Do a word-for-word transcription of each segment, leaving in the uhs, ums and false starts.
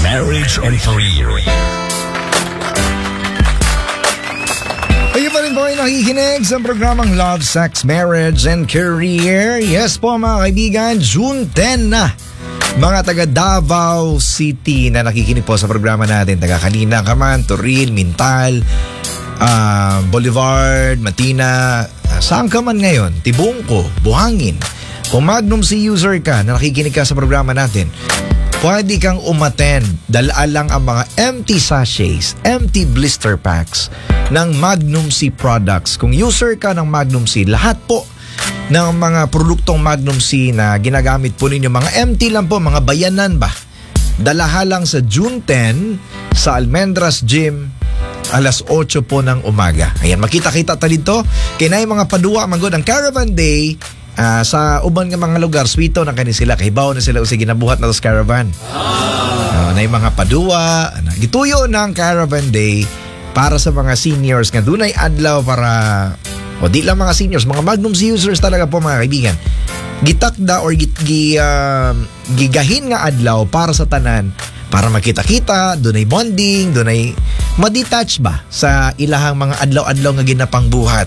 Marriage and Career. Kayo pa rin po ay nakikinig sa programang Love, Sex, Marriage and Career. Yes po mga kaibigan, June tenth na. Mga taga Davao City na nakikinig po sa programa natin. Taga Kanina, Kaman, Turin, Mintal, uh, Boulevard, Matina. Uh, saan ka man ngayon? Tibungko, Buhangin. Kung Magnum C user ka na nakikinig ka sa programa natin, pwede kang umattend. Dala lang ang mga empty sachets, empty blister packs ng Magnum C products. Kung user ka ng Magnum C, lahat po ng mga produktong Magnum C na ginagamit po ninyo, mga empty lang po, mga bayanan ba? Dalaha lang sa June tenth sa Almendras Gym, alas otso po ng umaga. Ayan, makita-kita ta dito. Kaya na mga paduwa, manggod ang Caravan Day. Uh, sa uban nga mga lugar, swito na kani sila, kahibaw na sila o sige nabuhat na sa caravan. Uh, na yung mga paduwa, na, gituyo ng Caravan Day para sa mga seniors nga dunay adlaw para, o di lang mga seniors, mga Magnum C users talaga po mga kaibigan. Gitakda or git, gi, uh, gigahin nga adlaw para sa tanan, para makita-kita, dunay bonding, dunay madetach ba sa ilahang mga adlaw-adlaw nga ginapang buhat.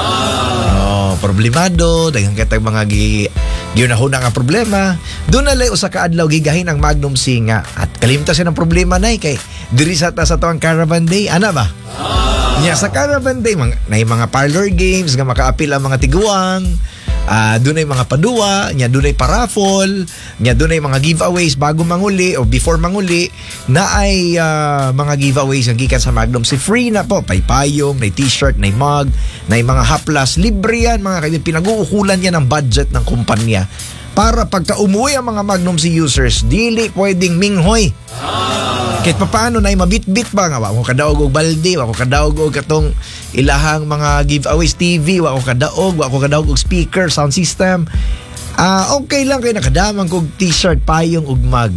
Problemado, daghang katag mga gi ginahuna nga problema. Doon na lay usa ka adlaw gigahin ang Magnum C nga at kalimta siya ng problema nay kay diri sa ta sa tuang Caravan Day ana ba? Nya sa Caravan Day mga nay mga parlor games nga makaapil ang mga tiguang. Uh, doon ay mga paduwa, nya doon ay paraffol, nya doon ay mga giveaways bago manguli o before manguli na ay uh, mga giveaways ang gikan sa Magnum. Si free na po, paypayong, may t-shirt, may mug, may mga haplas, libre yan mga kaibigan, pinag-uukulan yan ang budget ng kumpanya para pagka umuwi ang mga Magnum C users, dili pwedeng minghoy. Kahit pa paano na mabit-bit ba nga, wako kadaog og balde, wako kadaog og katong ilahang mga giveaways T V, wako kadaog, wako kadaog og speaker, sound system. Ah, uh, okay lang kay nakadaman kog t-shirt, payong ug mug.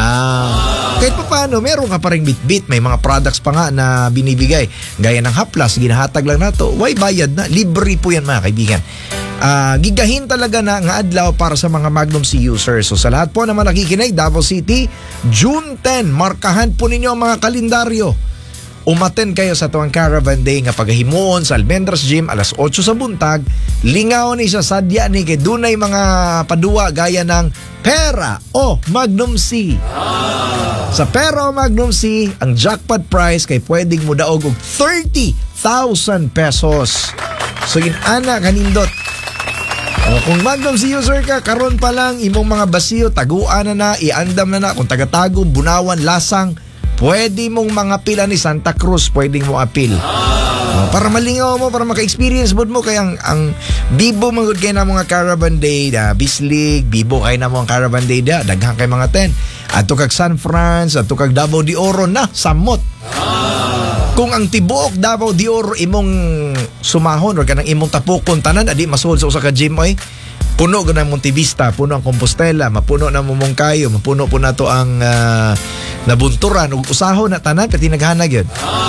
Ah, kahit pa paano meron ka pa ring bit-bit, may mga products pa nga na binibigay. Gaya ng haplas, ginahatag lang nato. Way bayad na, libre po yan mga kaibigan. Uh, gigahin talaga na nga adlaw para sa mga Magnum C users. So sa lahat po naman nakikinig, Davao City, June tenth, markahan po ninyo ang mga kalendaryo. Umaten kayo sa tuwang Caravan Day nga paghimuon sa Almendras Gym alas otso sa buntag. Lingaw ni sa sadya ni kay dunay mga paduwa gaya ng pera o Magnum C. Sa pera o Magnum C, ang jackpot prize kay pwedeng mo daog og thirty thousand pesos. So yun ana kanindot. O, kung Magnum C user ka, karon pa lang imong mga basiyo, taguan na na, iandam na na, kung tagatagong, bunawan, lasang, pwede mong mga pila ni Santa Cruz, pwede mong apil. O, para malingaw mo, para maka-experience mo mo, kaya ang, ang bibo magod kayo na mga Caravan Day, da, Bislig, bibo kayo na mga Caravan Day, da, daghang kay mga ten. Ato kag San Franz, ato kag Davao de Oro na, samot. Kung ang tibuok Davao de Oro imong sumahon or kanang imong tapukon tanan adi masuod sa usa ka gym oy. Puno gud ang Montevista, puno ang Compostela, mapuno na mo Mongkayo, mapuno po nato ang uh, Nabunturan ug usahon na tanan kay tinaghanag yun.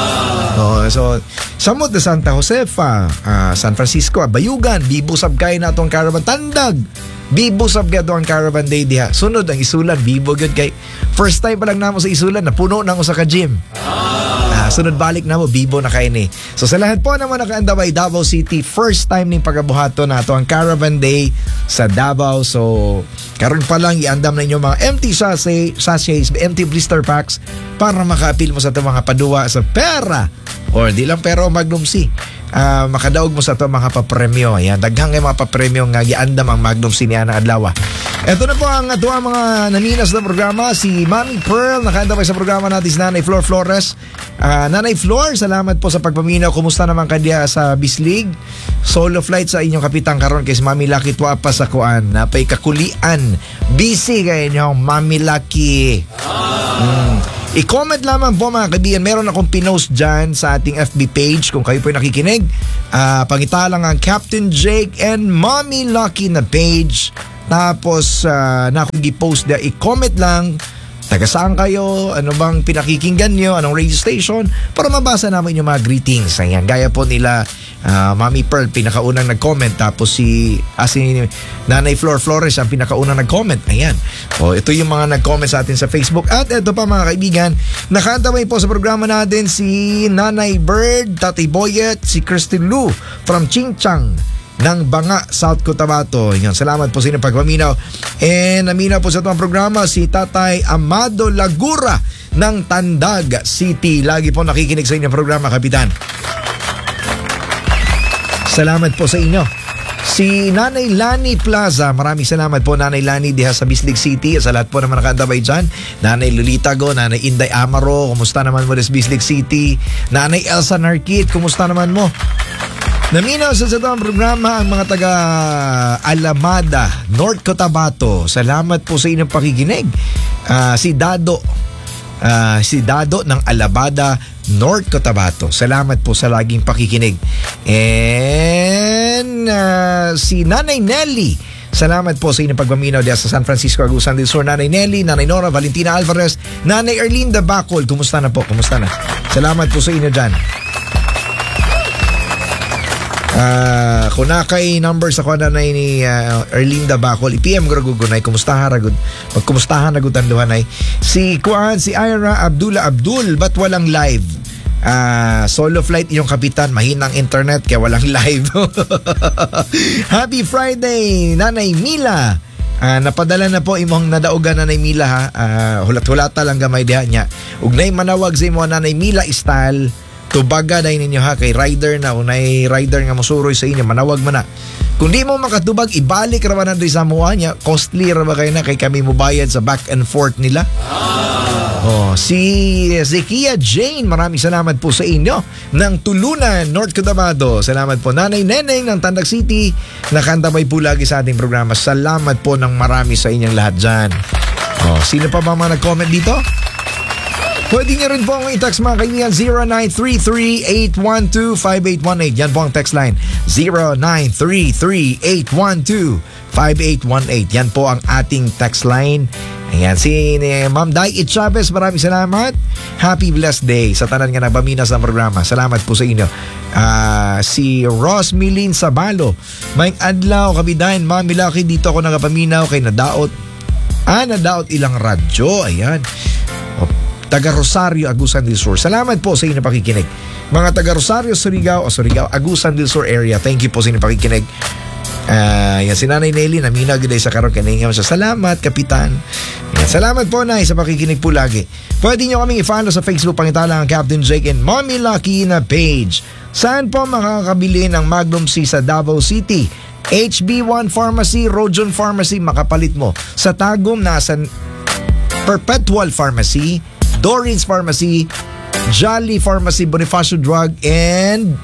Oh, so samot de Santa Josefa, uh, San Francisco, Bayugan, bibusab kay na atong Caravan Tandag. Bibusab gado ang Caravan Day diha. Sunod ang Isulan, bibo gud kay first time pa lang namo sa Isulan, napuno nang usa ka gym. Ah, sunod balik na mo, bibo na kayo ni. So sa lahat po naman nakaandaway Davao City, first time ning pagabuhato na ito ang Caravan Day sa Davao. So karon pa lang iandam na inyo mga empty sachet, sachets, empty blister packs para maka-appeal mo sa ito mga paduwa sa pera or di lang pero Magnum C. Uh, makadaog mo sa ito mga papremyo. Ayan, daghang ay mga papremyo nga giandam ang Magnum C niya na adlaw. Ito na po ang ato ang mga naninas na programa. Si Mami Pearl, nakaandam sa programa natin si Nanay Flor Flores. Uh, Nanay Flor, salamat po sa pagpaminaw. Kumusta naman ka diya sa Bislig? Solo flight sa inyong kapitang karon kay si Mami Lucky tuwa pa sa kuan. Napay kakulian. Busy kayo inyong Mami Lucky. Hmm. I-comment lamang po mga kaibigan, meron akong pinost dyan sa ating F B page kung kayo po nakikinig. Uh, pangita lang ang Captain Jake and Mommy Lucky na page. Tapos uh, na akong i-post na, i-comment lang taga saan kayo, ano bang pinakikinggan nyo, anong radio station, para mabasa namin yung mga greetings. Ayan, gaya po nila uh, Mami Pearl, pinakaunang nag-comment, tapos si, ah, si Nanay Flor Flores ang pinakaunang nag-comment. Ayan. O, ito yung mga nag-comment sa atin sa Facebook. At ito pa mga kaibigan, nakaantabay po sa programa natin si Nanay Bird, Tati Boyet, si Christine Lu from Chingchang ng Banga, South Cotabato. Yan, salamat po sa inyong pagpaminaw. And naminaw po sa itong programa si Tatay Amado Lagura ng Tandag City. Lagi po nakikinig sa inyong programa, Kapitan. Salamat po sa inyo. Si Nanay Lani Plaza, maraming salamat po Nanay Lani diha sa Bislig City. Sa lahat po naman nakaantabay dyan. Nanay Lolita Go, Nanay Inday Amaro, kumusta naman mo sa Bislig City? Nanay Elsa Narkit, kumusta naman mo? Naminaw sa sa itong programa ang mga taga Alamada, North Cotabato. Salamat po sa inyong pakikinig. Uh, si Dado, uh, si Dado ng Alabada, North Cotabato. Salamat po sa laging pakikinig. And uh, si Nanay Nelly, salamat po sa inyong pagmaminaw diya sa San Francisco, Agusan del Sur. Nanay Nelly, Nanay Nora, Valentina Alvarez, Nanay Erlinda Bacol. Kumusta na po? Kumusta na? Salamat po sa inyo dyan. Uh, kung na kay number sa kuna na ni uh, Erlinda Bacol, i-P M ko ragugunay, kumustahan ragud, magkumustahan ragutan duhanay. Si Kuan, si Ira Abdullah Abdul, ba't walang live? Uh, solo flight yung kapitan, mahinang internet kaya walang live. Happy Friday, Nanay Mila. Uh, napadala na po imong nadaugan Nanay Mila ha. Uh, hulat-hulata lang gamay diha niya. Ugnay manawag sa imo Nanay Mila style. Tubaga dahil ninyo ha, kay rider na, unay rider nga musuroy sa inyo, manawag man na. Kung di mo makatubag, ibalik raman na rin sa mua niya, costly raman kayo na, kay kami mubayad sa back and forth nila. Oh, si Zekia Jane, maraming salamat po sa inyo ng Tulunan, North Cotabato. Salamat po Nanay Neneng ng Tandag City, nakantabay po lagi sa ating programa. Salamat po ng marami sa inyong lahat dyan. Oh, sino pa ba mga nag-comment dito? Pwede niyo rin po ang i-text mga kaibigan zero nine three three, eight one two, five eight one eight. Yan po ang text line zero nine three three, eight one two, five eight one eight. Yan po ang ating text line. Ayan, si eh, Ma'am Dai Chavez, maraming salamat. Happy blessed day sa tanan nga nagbaminas ng programa. Salamat po sa inyo. Uh, si Ross Milin Sabalo, may adlaw kabidahin, Ma'am Milaki, dito ako nagapaminaw kay nadaot. Ah, nadaot ilang radyo. Ayan. Taga Rosario, Agusan del Sur. Salamat po sa inyong pakikinig. Mga taga Rosario, Surigao, o Surigao, Agusan del Sur area. Thank you po sa inyong pakikinig. Uh, yan, si Nanay Nelly, naminag day sa karon kanina siya. Salamat, Kapitan. Yan, salamat po, Nay, sa pakikinig po lagi. Pwede nyo kaming i-follow sa Facebook, pangitala ang Captain Jake and Mommy Lucky na page. Saan po makakabili ng Magnum C sa Davao City? H B one Pharmacy, Rojon Pharmacy, makapalit mo. Sa Tagum, nasa Perpetual Pharmacy, Doreen's Pharmacy, Jolly Pharmacy, Bonifacio Drug, and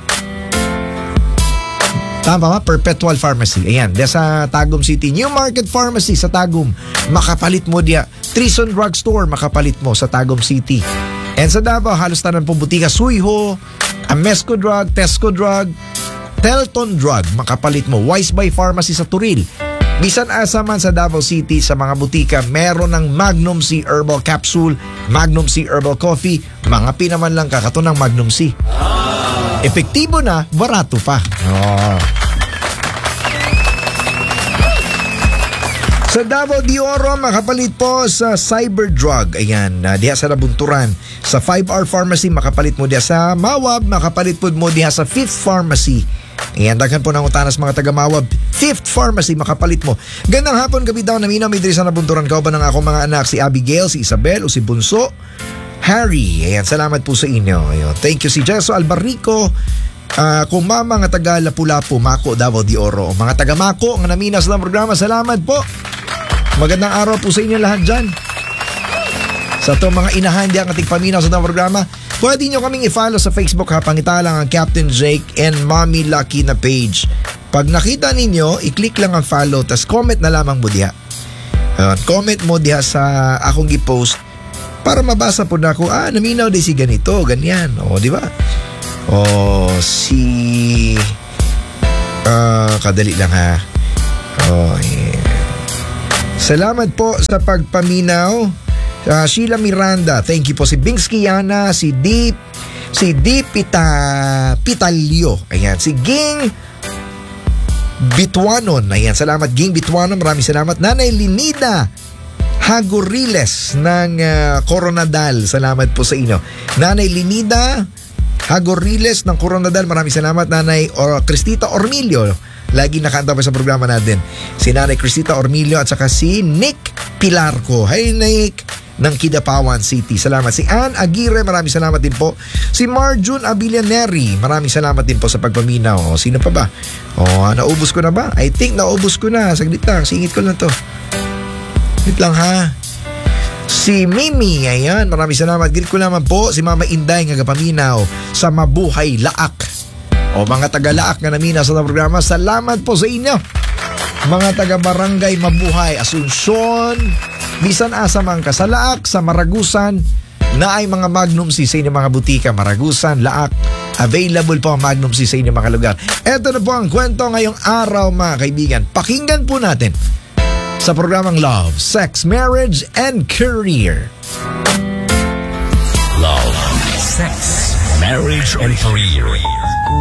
tama ba? Perpetual Pharmacy. Ayan, diya sa Tagum City. New Market Pharmacy sa Tagum, makapalit mo diya. Trison Drug Store, makapalit mo sa Tagum City. And sa Davao, halos tanan po butika. Suiho, Amesco Drug, Tesco Drug, Telton Drug, makapalit mo. Wise Buy Pharmacy sa Turil. Bisan asa man sa Davao City, sa mga butika, meron ng Magnum C Herbal Capsule, Magnum C Herbal Coffee, mga pinaman lang kakato ng Magnum C. Epektibo na, barato pa. Oh. Sa Davao de Oro, makapalit po sa Cyber Drug. Ayan, uh, diha sa Nabunturan. Sa five R Pharmacy, makapalit mo diha sa Mawab, makapalit po mo diha sa Fifth Pharmacy. Ayan, daghan po ng utanas mga taga-Mawab. Fifth Pharmacy, makapalit mo. Gandang hapon, Kapitaw, naminaw may diri sa Nabunturan. Kao ba ng akong mga anak, si Abigail, si Isabel, o si Bunso, Harry. Ayan, salamat po sa inyo. Ayan, thank you si Jesso Albarico. Uh, kung mama nga taga Lapu-Lapu, Mako, Davao de Oro. O mga taga-Mako, nga naminas ng programa, salamat po. Magandang araw po sa inyo lahat dyan. Sa itong mga inahan diyan ating paminaw sa itong programa, pwede nyo kaming i-follow sa Facebook ha. Pangita lang ang Captain Jake and Mommy Lucky na page. Pag nakita ninyo, i-click lang ang follow, tas comment na lamang mo diha. Uh, comment mo diha sa akong i-post para mabasa po na ako, ah, naminaw di si ganito, ganyan. O, di ba? O, si... Uh, kadali lang ha. O, yeah. Salamat po sa pagpaminaw. Uh, Sheila Miranda, thank you po. Si Bings Kiana, si Deep, si Deep Pita, Pitalyo. Ayan, si Ging Bituanon. Ayan, salamat Ging Bituanon. Maraming salamat. Nanay Linida Hagoriles ng uh, Coronadal. Salamat po sa inyo. Nanay Linida Hagoriles ng Coronadal. Maraming salamat. Nanay or, Cristita Ormilio. Lagi nakanta pa sa programa natin. Si Nanay Cristita Ormilio at saka si Nick Pilarco. Hey Nick ng Kidapawan City. Salamat. Si Ann Aguirre, maraming salamat din po. Si Marjun Abillaneri, maraming salamat din po sa pagpaminaw. O, sino pa ba? O, naubos ko na ba? I think naubos ko na. Saglit lang, singit ko lang to. Saglit lang ha. Si Mimi, ayan, maraming salamat. Grit ko naman po si Mama Inday nga gapaminaw sa Mabuhay Laak. O mga taga-Laak nga namina sa programa, salamat po sa inyo. Mga taga-Barangay Mabuhay, Asunsyon, bisan asa man ka sa Laak, sa Maragusan, na ay mga Magnum C sa inyong mga butika, Maragusan, Laak, available po ang Magnum C sa inyong mga lugar. Ito na po ang kwento ngayong araw mga kaibigan. Pakinggan po natin sa programang Love, Sex, Marriage, and Career. Love, Sex, Marriage, and Career.